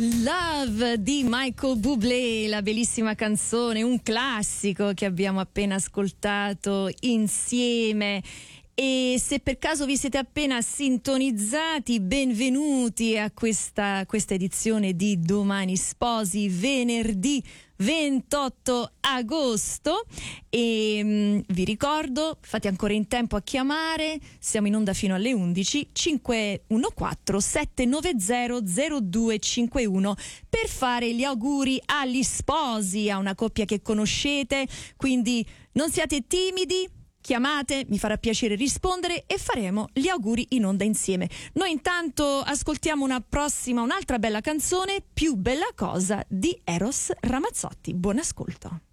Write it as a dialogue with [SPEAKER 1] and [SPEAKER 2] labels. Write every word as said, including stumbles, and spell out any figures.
[SPEAKER 1] Love di Michael Bublé, la bellissima canzone, un classico che abbiamo appena ascoltato insieme. E se per caso vi siete appena sintonizzati, benvenuti a questa, questa edizione di Domani Sposi, venerdì ventotto agosto. E mh, vi ricordo, fate ancora in tempo a chiamare, siamo in onda fino alle undici, cinque uno quattro sette nove zero zero due cinque uno per fare gli auguri agli sposi, a una coppia che conoscete, quindi non siate timidi. Chiamate, mi farà piacere rispondere e faremo gli auguri in onda insieme. Noi intanto ascoltiamo una prossima, un'altra bella canzone, Più bella cosa di Eros Ramazzotti. Buon ascolto.